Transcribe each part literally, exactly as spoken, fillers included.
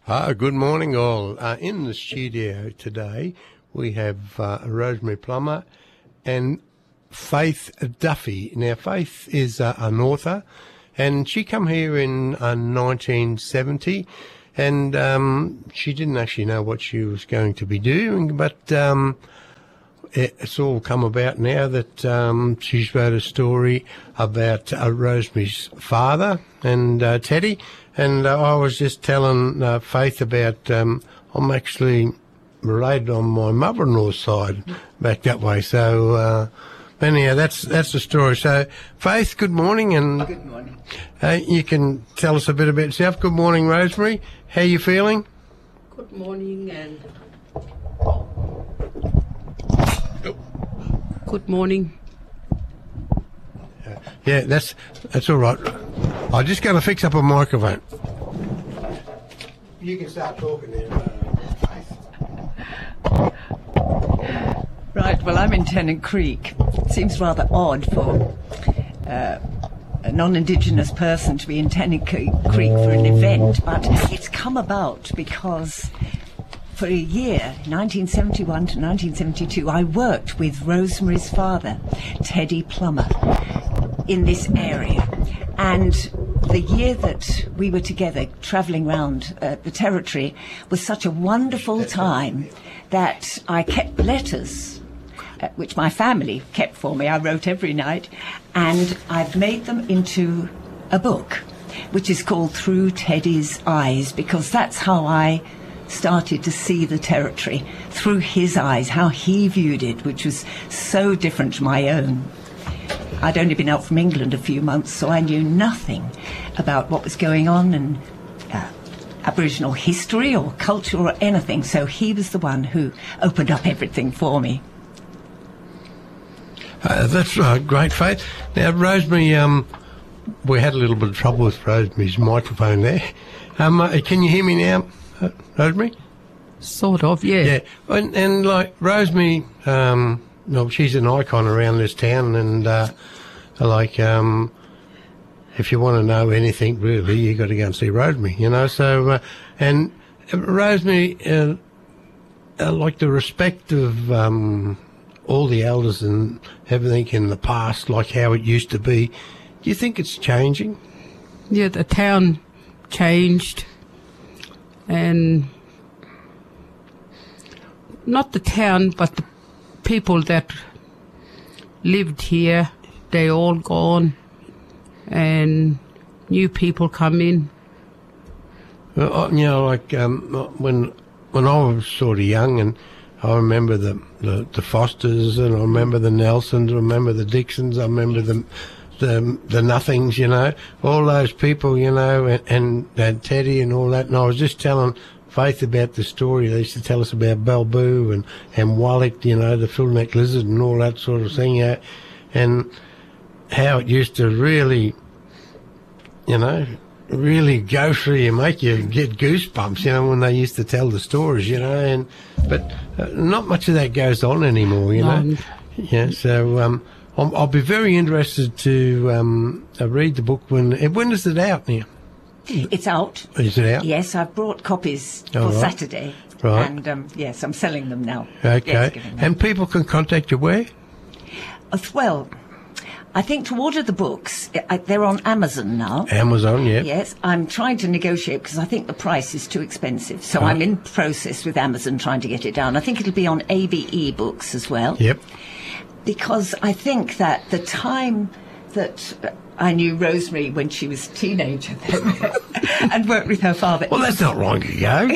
Uh, good morning, all. Uh, in the studio today, we have uh, Rosemary Plummer and Faith Duffy. Now, Faith is uh, an author, and she come here in uh, nineteen seventy, and um, she didn't actually know what she was going to be doing, but um, it, it's all come about now that um, she's wrote a story about uh, Rosemary's father and uh, Teddy. And uh, I was just telling uh, Faith about um, I'm actually related on my mother-in-law's side back that way. So uh, anyhow, that's that's the story. So Faith, good morning, and good morning. Uh, you can tell us a bit about yourself. Good morning, Rosemary. How are you feeling? Good morning, and good morning. Uh, yeah, that's that's all right. I just got to fix up a microphone. You can start talking there, uh, Faith. Right, well, I'm in Tennant Creek. It seems rather odd for uh, a non-Indigenous person to be in Tennant Creek for an event, but it's come about because for a year, nineteen seventy-one to nineteen seventy-two, I worked with Rosemary's father, Teddy Plummer, in this area. And the year that we were together travelling around uh, the territory was such a wonderful time that I kept letters, uh, which my family kept for me. I wrote every night, and I've made them into a book, which is called Through Teddy's Eyes, because that's how I started to see the territory, through his eyes, how he viewed it, which was so different to my own. I'd only been out from England a few months, so I knew nothing about what was going on in uh, Aboriginal history or culture or anything, so he was the one who opened up everything for me. Uh, that's uh, great, Faith. Now, Rosemary, um, we had a little bit of trouble with Rosemary's microphone there. Um, uh, can you hear me now, uh, Rosemary? Sort of, yeah. Yeah, and, and like Rosemary, um, well, she's an icon around this town, and uh, like, um, if you want to know anything really, you got to go and see Rosemary, you know. So, uh, and uh, Rosemary, uh, uh, like the respect of um, all the elders and everything in the past, like how it used to be. Do you think it's changing? Yeah, the town changed, and not the town, but the people that lived here, they all gone, and new people come in. Well, you know, like um, when when I was sort of young, and I remember the, the, the Fosters, and I remember the Nelsons, I remember the Dixons, I remember the the the Nothings, you know, all those people, you know, and, and, and Teddy and all that. And I was just telling Faith about the story. They used to tell us about Balboo and, and Wallick, you know, the fiddleneck lizard and all that sort of thing, you know, and how it used to really, you know, really go through you, make you get goosebumps, you know, when they used to tell the stories, you know, and but uh, not much of that goes on anymore, you know. No. Yeah, so um, I'll, I'll be very interested to um, uh, read the book when, when is it out now? It's out. Is it out? Yes, I've brought copies for Oh, right. Saturday. Right. And, um, yes, I'm selling them now. Okay. Yes, giving them. And people can contact you where? Uh, well, I think to order the books, I, they're on Amazon now. Amazon, yeah. Yes, I'm trying to negotiate because I think the price is too expensive. So Oh. I'm in process with Amazon trying to get it down. I think it'll be on A B E books as well. Yep. Because I think that the time that I knew Rosemary when she was a teenager and worked with her father. Well, that's not long ago.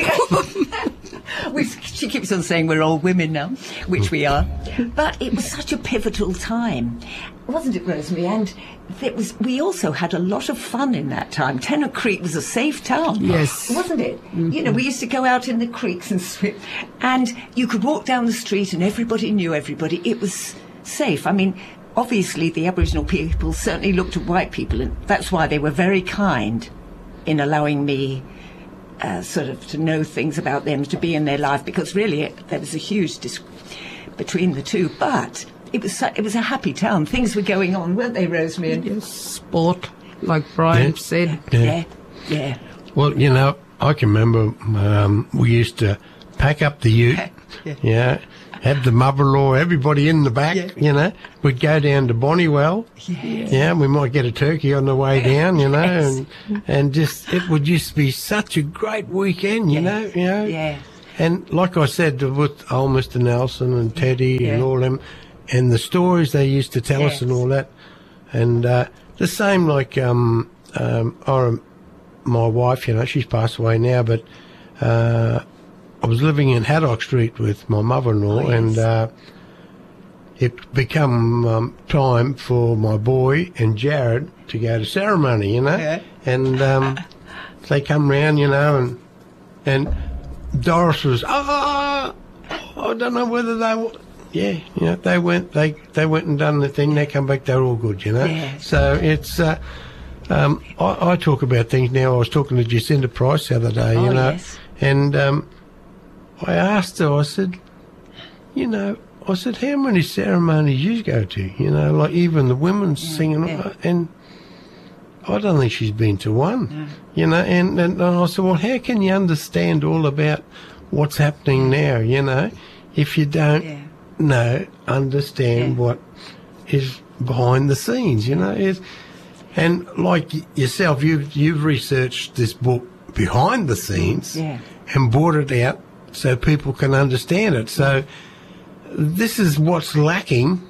we, she keeps on saying we're all women now, which we are. But it was such a pivotal time, wasn't it, Rosemary? And it was. We also had a lot of fun in that time. Tennant Creek was a safe town. Yes. Wasn't it? Mm-hmm. You know, we used to go out in the creeks and swim. And you could walk down the street and everybody knew everybody. It was safe. I mean, obviously the Aboriginal people certainly looked at white people, and that's why they were very kind in allowing me uh, sort of to know things about them, to be in their life, because really it, there was a huge dis- between the two. But it was su- it was a happy town. Things were going on, weren't they, Rosemary? Yes, sport, like Brian Yeah. said. Yeah. Yeah, yeah. Well, you know, I can remember um, we used to pack up the ute, Yeah. yeah, have the mother-in-law, everybody in the back, Yeah. you know. We'd go down to Bonnywell, Yes. yeah, we might get a turkey on the way down, you know, Yes. and and just it would just be such a great weekend, you Yes. know, you know. Yeah. And like I said, with old Mister Nelson and Teddy Yeah. and all them, and the stories they used to tell us Yes. and all that, and uh, the same like um, um, I rem- my wife, you know, she's passed away now, but uh, I was living in Haddock Street with my mother-in-law, Oh, yes. and uh, it become um, time for my boy and Jared to go to ceremony, you know, Yeah. and um, they come round, you know, and and Doris was, ah, I don't know whether they, w-. yeah, you know, they went, they they went and done the thing. They come back, they're all good, you know. Yes. So it's, uh, um, I, I talk about things now. I was talking to Jacinda Price the other day, you Oh, know, yes. and um, I asked her, I said, you know, I said, how many ceremonies you go to? You know, like even the women's singing, yeah. and I don't think she's been to one. You know, and, and I said, well, how can you understand all about what's happening now, you know, if you don't Yeah. know, understand Yeah. what is behind the scenes, you know. It's, and like y- yourself, you've, you've researched this book behind the scenes Yeah. and brought it out so people can understand it. So this is what's lacking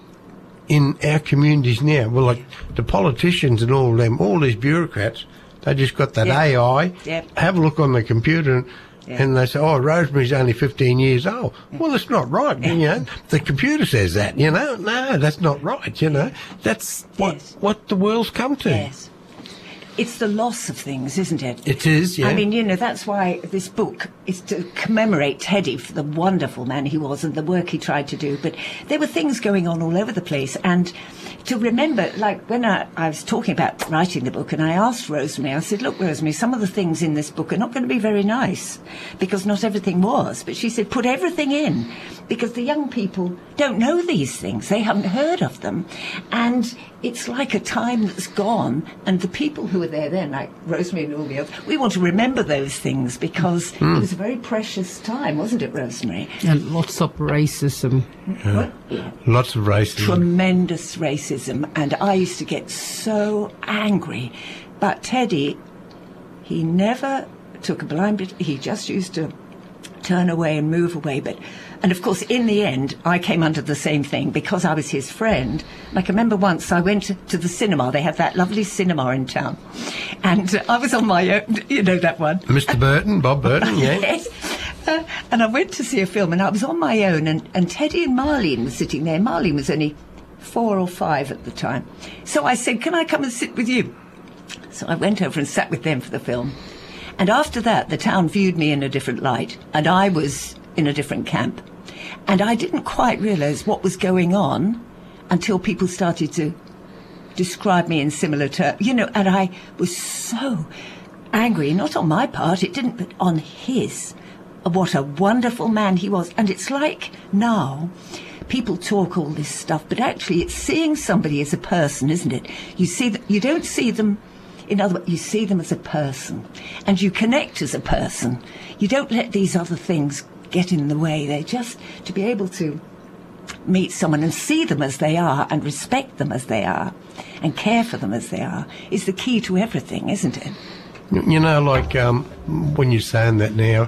in our communities now. Well, like the politicians and all them, all these bureaucrats, they just got that Yeah. A I, Yep. have a look on the computer and, Yeah. and they say, oh, Rosemary's only fifteen years old. Well, it's not right, you know. The computer says that, you know. No, that's not right, you know. That's what, Yes. what the world's come to. Yes. It's the loss of things, isn't it? It is, yeah. I mean, you know, that's why this book is to commemorate Teddy for the wonderful man he was and the work he tried to do. But there were things going on all over the place. And to remember, like when I, I was talking about writing the book and I asked Rosemary, I said, look, Rosemary, some of the things in this book are not going to be very nice because not everything was. But she said, put everything in because the young people don't know these things. They haven't heard of them. And it's like a time that's gone, and the people who were there then, like Rosemary and all the others, we want to remember those things because it was a very precious time, wasn't it, Rosemary? And lots of racism. What? Yeah. Lots of racism. Tremendous racism, and I used to get so angry. But Teddy, he never took a blind bit, he just used to turn away and move away. But and of course, in the end, I came under the same thing because I was his friend. And I can remember once I went to, to the cinema. They have that lovely cinema in town, and uh, I was on my own. You know that one. Mister Burton, Bob Burton, yeah. Yes. Uh, and I went to see a film, and I was on my own, and, and Teddy and Marlene were sitting there. Marlene was only four or five at the time. So I said, can I come and sit with you? So I went over and sat with them for the film. And after that, the town viewed me in a different light, and I was in a different camp. And I didn't quite realise what was going on until people started to describe me in similar terms. You know, and I was so angry, not on my part, it didn't, but on his. What a wonderful man he was. And it's like now, people talk all this stuff, but actually it's seeing somebody as a person, isn't it? You see, th- you don't see them, in other words, you see them as a person, and you connect as a person. You don't let these other things get in the way. They're just to be able to meet someone and see them as they are and respect them as they are and care for them as they are is the key to everything, isn't it? You know, like um, when you're saying that now,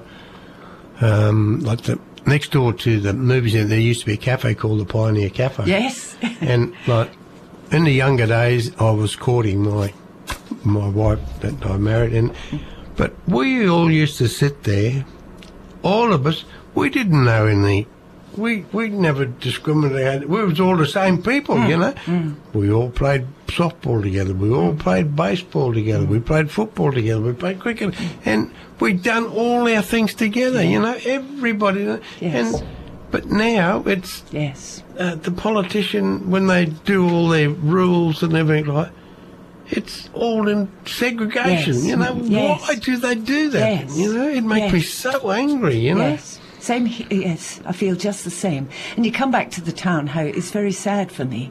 um, like the next door to the movie centre, there used to be a cafe called the Pioneer Cafe. Yes. And like in the younger days, I was courting my my wife that I married, and but we all used to sit there. All of us, we didn't know any. We we never discriminated. We was all the same people, Mm. you know. Mm. We all played softball together. We all played baseball together. We played football together. We played cricket, and we'd done all our things together. You know, everybody. Yes. And but now it's Yes. uh, the politician when they do all their rules and everything like. It's all in segregation, Yes. you know. Yes. Why do they do that? Yes. You know, it makes me Yes. so angry, you know. Yes. Same. he- Yes, I feel just the same. And you come back to the town, how it's very sad for me,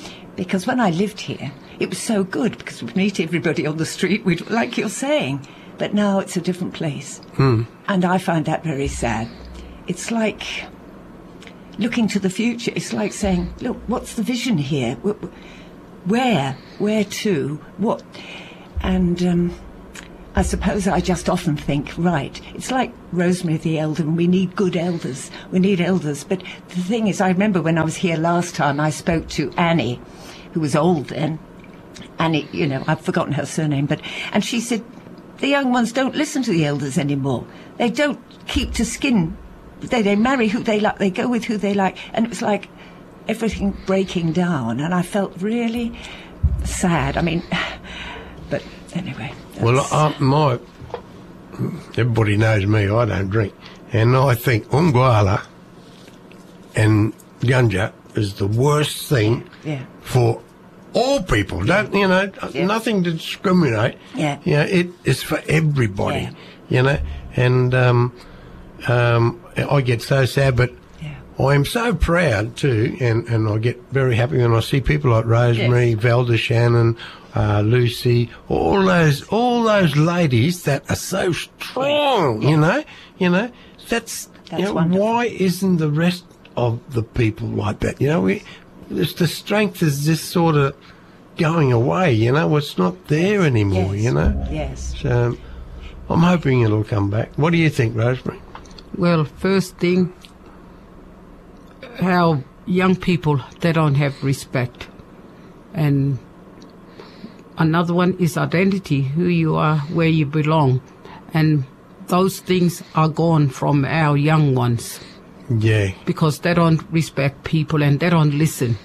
because when I lived here, it was so good because we'd meet everybody on the street. We'd, like you're saying, but now it's a different place. Mm. And I find that very sad. It's like looking to the future. It's like saying, look, what's the vision here? Where? Where to? What? And um, I suppose I just often think, right, it's like Rosemary the elder, and we need good elders. We need elders. But the thing is, I remember when I was here last time, I spoke to Annie, who was old then. Annie, you know, I've forgotten her surname, but, and she said, the young ones don't listen to the elders anymore. They don't keep to skin. They, they marry who they like, they go with who they like. And it was like everything breaking down. And I felt really sad. I mean, but anyway. Well, I, my, everybody knows me, I don't drink. And I think Umguala and Ganja is the worst thing yeah. for all people. Don't, you know, Yeah. nothing to discriminate. Yeah. You know, it is for everybody, Yeah. you know. And um, um, I get so sad, but Yeah. I'm so proud too, and, and I get very happy when I see people like Rosemary, Yes. Velda Shannon, uh, Lucy, all those all those ladies that are so strong, you know, you know, that's, That's you know, wonderful. why isn't the rest of the people like that? You know, we, it's, the strength is just sort of going away, you know, it's not there anymore, Yes. you know. Yes. So I'm hoping it'll come back. What do you think, Rosemary? Well, first thing, how young people, they don't have respect. And another one is identity, who you are, where you belong. And those things are gone from our young ones Yeah. because they don't respect people and they don't listen.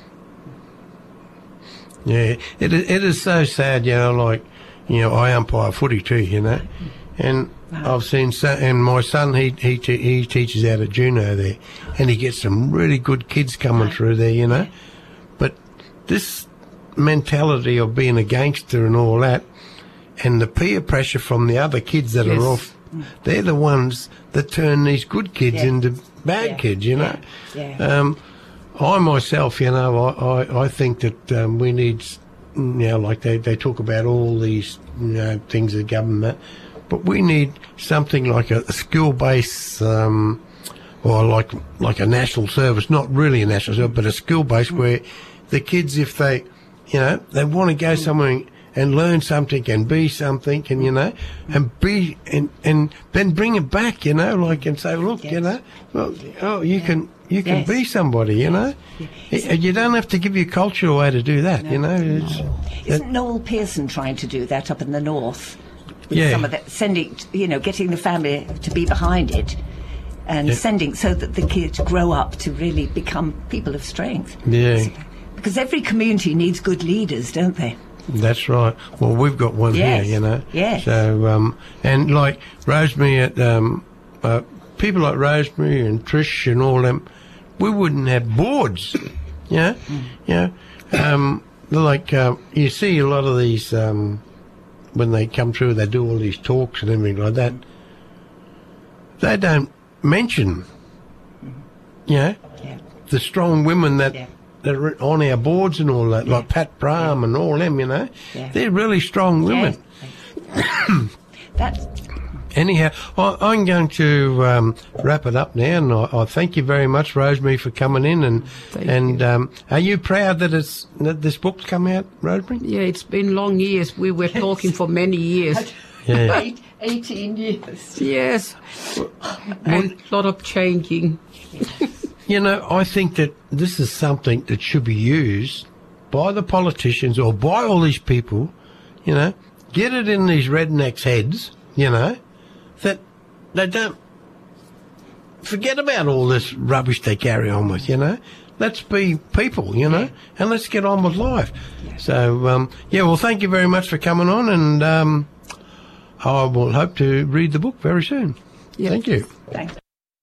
Yeah, it is, it is so sad, you know, like, you know, I umpire footy too, you know, and I've seen, so, and my son, he he te- he teaches out at Juno there, and he gets some really good kids coming through there, you know, but this mentality of being a gangster and all that, and the peer pressure from the other kids that Yes. are off, they're the ones that turn these good kids Yeah. into bad Yeah. kids, you know. Yeah. Um, I myself, you know, I, I, I think that um, we need, you know, like they, they talk about all these, you know, things of government, but we need something like a, a skill-based, um, or like like a national service, not really a national service, but a skill-based where the kids, if they, you know, they want to go somewhere and learn something and be something, and you know, and be and and then bring it back, you know, like and say, look, you Yes. know, well, oh, you can you can Yes. be somebody, you know. Y- You don't have to give your culture away to do that, you know. It's, Isn't Noel Pearson trying to do that up in the north? With Yeah. some of that, sending, you know, getting the family to be behind it, and Yeah. sending so that the kids grow up to really become people of strength. yeah, Because every community needs good leaders, don't they? that's right. Well, we've got one Yes. here, you know. Yes. So, um, and like Rosemary, at um, uh, people like Rosemary and Trish and all them, we wouldn't have boards, you know. Mm. You know, um, like uh, you see a lot of these um, when they come through, they do all these talks and everything like that. They don't mention, you know, Yeah. the strong women that. Yeah. That are on our boards and all that, like Pat Brahm and all them, you know. Yeah. They're really strong women. Yes. That's Anyhow, I, I'm going to um, wrap it up now, and I, I thank you very much, Rosemary, for coming in. And Thank and you. um, are you proud that it's that this book's come out, Rosemary? Yeah, it's been long years. We were talking for many years. Yeah. eight, eighteen years. Yes. And a lot of changing. You know, I think that this is something that should be used by the politicians or by all these people, you know, get it in these rednecks' heads, you know, that they don't forget about all this rubbish they carry on with, you know. Let's be people, you know, and let's get on with life. So, um, yeah, well, thank you very much for coming on, and um, I will hope to read the book very soon. Yeah. Thank you. Thanks.